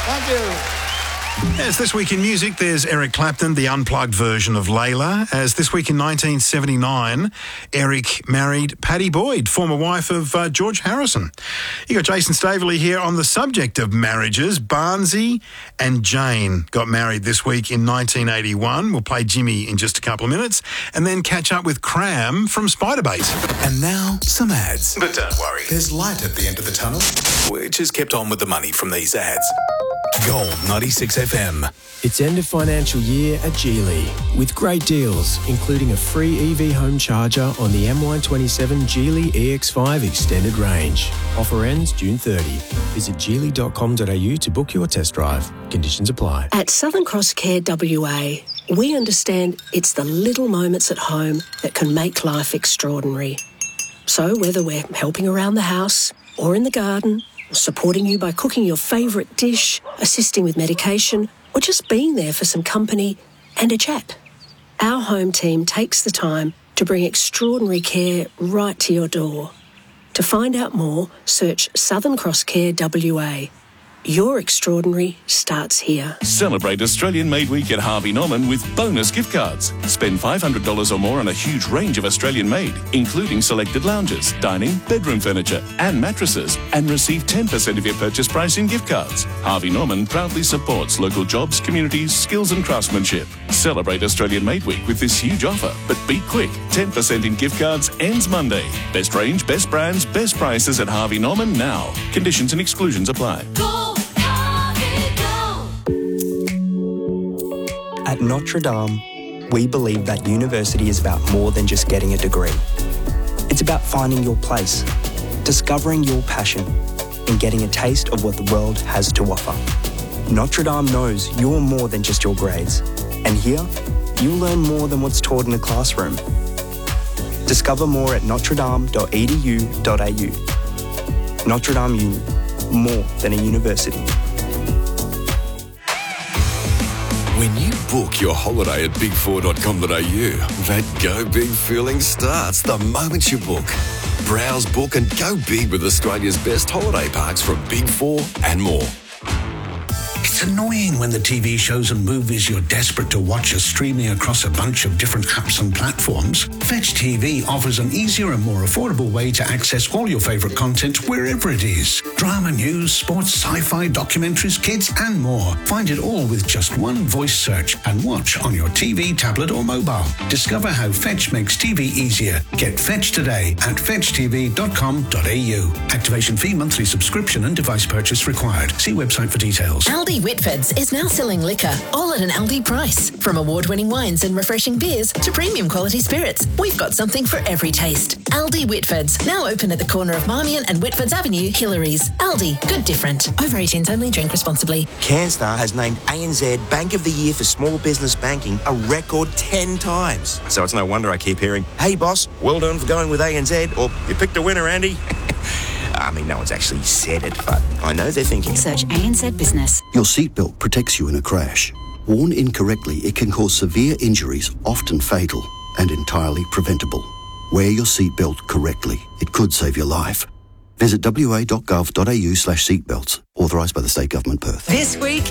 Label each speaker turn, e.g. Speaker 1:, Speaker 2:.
Speaker 1: Thank you.
Speaker 2: Yes, this week in music, there's Eric Clapton, the unplugged version of Layla. As this week in 1979, Eric married Pattie Boyd, former wife of George Harrison. You got Jason Staveley here on the subject of marriages. Barnsey and Jane got married this week in 1981. We'll play Jimmy in just a couple of minutes and then catch up with Cram from Spiderbait.
Speaker 3: And now, some ads.
Speaker 4: But don't worry,
Speaker 3: There's light at the end of the tunnel.
Speaker 4: we're just kept on with the money from these ads. Gold 96 FM.
Speaker 5: It's end of financial year at Geely with great deals, including a free EV home charger on the MY27 Geely EX5 extended range. Offer ends June 30. Visit geely.com.au to book your test drive. Conditions apply.
Speaker 6: At Southern Cross Care WA, we understand it's the little moments at home that can make life extraordinary. So whether we're helping around the house or in the garden, supporting you by cooking your favourite dish, assisting with medication, or just being there for some company and a chat, our home team takes the time to bring extraordinary care right to your door. To find out more, search Southern Cross Care WA. Your extraordinary starts here.
Speaker 7: Celebrate Australian Made Week at Harvey Norman with bonus gift cards. Spend $500 or more on a huge range of Australian made, including selected lounges, dining, bedroom furniture and mattresses, and receive 10% of your purchase price in gift cards. Harvey Norman proudly supports local jobs, communities, skills and craftsmanship. Celebrate Australian Made Week with this huge offer, but be quick. 10% in gift cards ends Monday. Best range, best brands, best prices at Harvey Norman now. Conditions and exclusions apply.
Speaker 8: At Notre Dame, we believe that university is about more than just getting a degree. It's about finding your place, discovering your passion, and getting a taste of what the world has to offer. Notre Dame knows you're more than just your grades, and here, you'll learn more than what's taught in a classroom. Discover more at notredame.edu.au. Notre Dame Uni, more than a university.
Speaker 4: When you book your holiday at big4.com.au, that go big feeling starts the moment you book. Browse, book and go big with Australia's best holiday parks from Big 4 and more.
Speaker 9: It's annoying when the TV shows and movies you're desperate to watch are streaming across a bunch of different apps and platforms. Fetch TV offers an easier and more affordable way to access all your favourite content wherever it is. Drama, news, sports, sci-fi, documentaries, kids and more. Find it all with just one voice search and watch on your TV, tablet or mobile. Discover how Fetch makes TV easier. Get Fetch today at fetchtv.com.au. Activation fee, monthly subscription and device purchase required. See website for details.
Speaker 10: Aldi Whitfords is now selling liquor, all at an Aldi price. From award-winning wines and refreshing beers to premium quality spirits, we've got something for every taste. Aldi Whitfords, now open at the corner of Marmion and Whitfords Avenue, Hillary's. Aldi, good different. Over 18s only, drink responsibly.
Speaker 11: CanStar has named ANZ Bank of the Year for Small Business Banking a record 10 times. So it's no wonder I keep hearing, hey boss, well done for going with ANZ, or you picked a winner, Andy. I mean, no one's actually said it, but I know they're thinking.
Speaker 12: Search ANZ Business.
Speaker 13: Your seatbelt protects you in a crash. Worn incorrectly, it can cause severe injuries, often fatal, and entirely preventable. Wear your seatbelt correctly. It could save your life. Visit wa.gov.au/seatbelts. Authorised by the State Government, Perth.
Speaker 14: This week